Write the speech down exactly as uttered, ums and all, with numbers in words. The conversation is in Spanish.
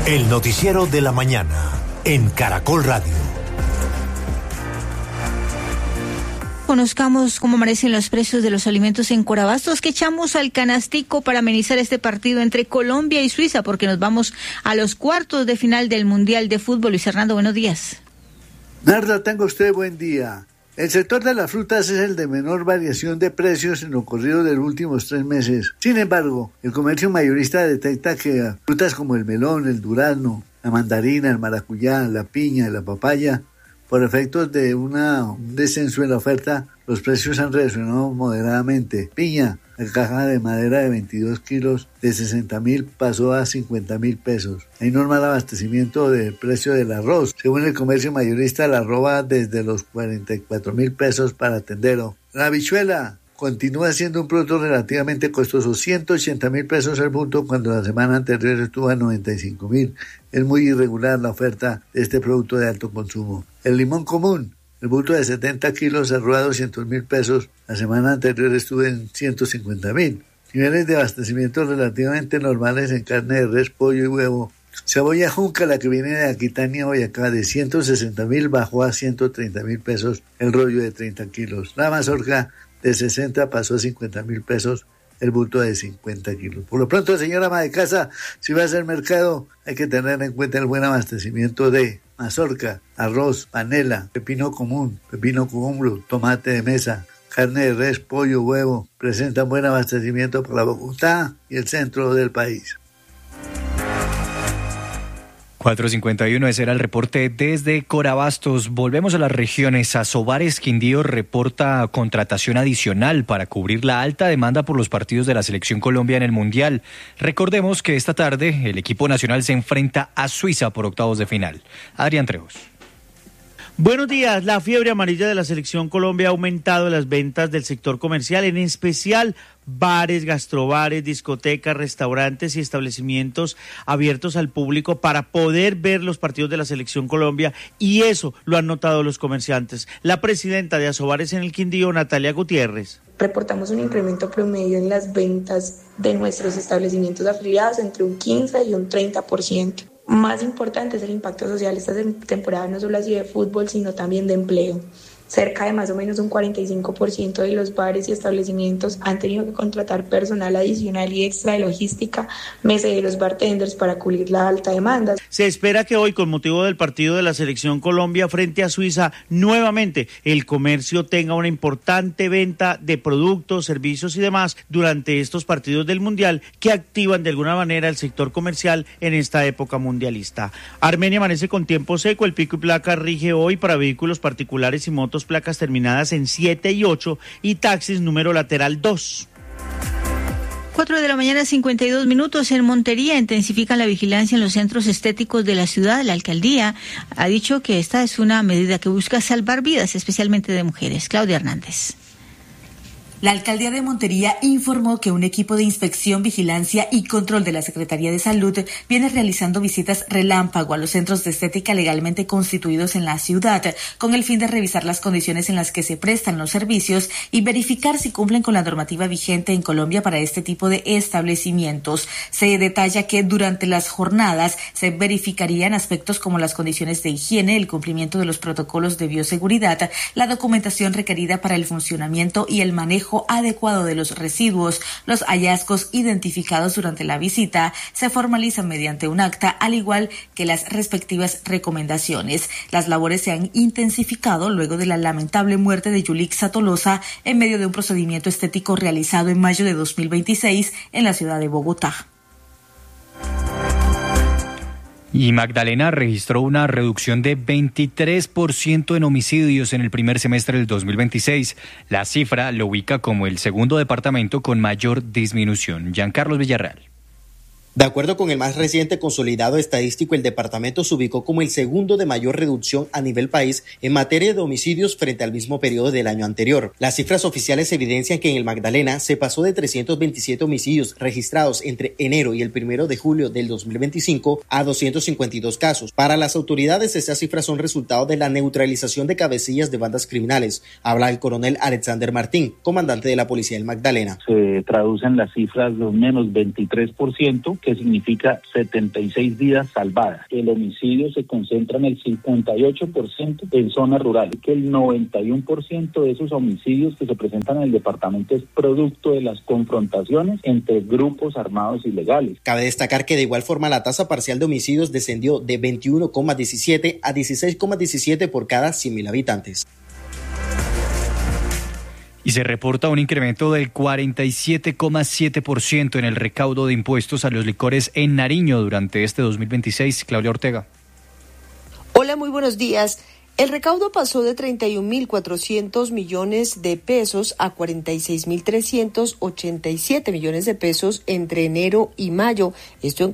El noticiero de la mañana en Caracol Radio. Conozcamos cómo amanecen los precios de los alimentos en Corabastos, que echamos al canastico para amenizar este partido entre Colombia y Suiza, porque nos vamos a los cuartos de final del Mundial de Fútbol. Luis Hernando, buenos días. Narda, tenga usted buen día. El sector de las frutas es el de menor variación de precios en lo corrido de los últimos tres meses. Sin embargo, el comercio mayorista detecta que frutas como el melón, el durazno, la mandarina, el maracuyá, la piña y la papaya, por efectos de una, un descenso en la oferta, los precios han reaccionado moderadamente. Piña, la caja de madera de veintidós kilos de sesenta mil pasó a cincuenta mil pesos. Hay normal abastecimiento del precio del arroz. Según el comercio mayorista, la arroba desde los cuarenta y cuatro mil pesos para tendero. La habichuela continúa siendo un producto relativamente costoso, ciento ochenta mil pesos el bulto, cuando la semana anterior estuvo a noventa y cinco mil. Es muy irregular la oferta de este producto de alto consumo. El limón común, el bulto de setenta kilos cerró a doscientos mil pesos, la semana anterior estuvo en ciento cincuenta mil. Niveles de abastecimiento relativamente normales en carne de res, pollo y huevo. Cebolla junca, la que viene de Aquitania, Boyacá, de ciento sesenta mil bajó a ciento treinta mil pesos el rollo de treinta kilos. La mazorca de sesenta pasó a cincuenta mil pesos el bulto de cincuenta kilos. Por lo pronto, señora ama de casa, si va a hacer mercado, hay que tener en cuenta el buen abastecimiento de mazorca, arroz, panela, pepino común, pepino cúmulo, tomate de mesa, carne de res, pollo, huevo. Presentan buen abastecimiento para Bogotá y el centro del país. cuatro cincuenta y uno, ese era el reporte desde Corabastos. Volvemos a las regiones. Asobares Quindío reporta contratación adicional para cubrir la alta demanda por los partidos de la Selección Colombia en el Mundial. Recordemos que esta tarde el equipo nacional se enfrenta a Suiza por octavos de final. Adrián Trejos. Buenos días. La fiebre amarilla de la Selección Colombia ha aumentado las ventas del sector comercial, en especial bares, gastrobares, discotecas, restaurantes y establecimientos abiertos al público para poder ver los partidos de la Selección Colombia, y eso lo han notado los comerciantes. La presidenta de Asobares en el Quindío, Natalia Gutiérrez. Reportamos un incremento promedio en las ventas de nuestros establecimientos afiliados entre un quince y un treinta por ciento. Más importante es el impacto social. Esta temporada no solo ha sido de fútbol, sino también de empleo. Cerca de más o menos un cuarenta y cinco por ciento de los bares y establecimientos han tenido que contratar personal adicional y extra de logística, meseros, bartenders, para cubrir la alta demanda. Se espera que hoy, con motivo del partido de la Selección Colombia frente a Suiza, nuevamente el comercio tenga una importante venta de productos, servicios y demás durante estos partidos del Mundial, que activan de alguna manera el sector comercial en esta época mundialista. Armenia amanece con tiempo seco. El pico y placa rige hoy para vehículos particulares y motos, placas terminadas en siete y ocho, y taxis número lateral dos. cuatro de la mañana, cincuenta y dos minutos. En Montería intensifican la vigilancia en los centros estéticos de la ciudad. La alcaldía ha dicho que esta es una medida que busca salvar vidas, especialmente de mujeres. Claudia Hernández. La alcaldía de Montería informó que un equipo de inspección, vigilancia y control de la Secretaría de Salud viene realizando visitas relámpago a los centros de estética legalmente constituidos en la ciudad, con el fin de revisar las condiciones en las que se prestan los servicios y verificar si cumplen con la normativa vigente en Colombia para este tipo de establecimientos. Se detalla que durante las jornadas se verificarían aspectos como las condiciones de higiene, el cumplimiento de los protocolos de bioseguridad, la documentación requerida para el funcionamiento y el manejo adecuado de los residuos. Los hallazgos identificados durante la visita se formalizan mediante un acta, al igual que las respectivas recomendaciones. Las labores se han intensificado luego de la lamentable muerte de Yulixa Tolosa en medio de un procedimiento estético realizado en mayo de dos mil veintiséis en la ciudad de Bogotá. Y Magdalena registró una reducción de veintitrés por ciento en homicidios en el primer semestre del dos mil veintiséis. La cifra lo ubica como el segundo departamento con mayor disminución. Giancarlos Villarreal. De acuerdo con el más reciente consolidado estadístico, el departamento se ubicó como el segundo de mayor reducción a nivel país en materia de homicidios frente al mismo periodo del año anterior. Las cifras oficiales evidencian que en el Magdalena se pasó de trescientos veintisiete homicidios registrados entre enero y el primero de julio del dos mil veinticinco a doscientos cincuenta y dos casos. Para las autoridades, estas cifras son resultado de la neutralización de cabecillas de bandas criminales. Habla el coronel Alexander Martín, comandante de la policía del Magdalena. Se traducen las cifras de menos veintitrés por ciento, que que significa setenta y seis vidas salvadas. El homicidio se concentra en el cincuenta y ocho por ciento en zonas rurales, que el noventa y uno por ciento de esos homicidios que se presentan en el departamento es producto de las confrontaciones entre grupos armados ilegales. Cabe destacar que de igual forma la tasa parcial de homicidios descendió de veintiuno coma diecisiete a dieciséis coma diecisiete por cada cien mil habitantes. Y se reporta un incremento del cuarenta y siete coma siete por ciento en el recaudo de impuestos a los licores en Nariño durante este dos mil veintiséis. Claudia Ortega. Hola, muy buenos días. El recaudo pasó de treinta y un mil cuatrocientos millones de pesos a cuarenta y seis mil trescientos ochenta y siete millones de pesos entre enero y mayo. Esto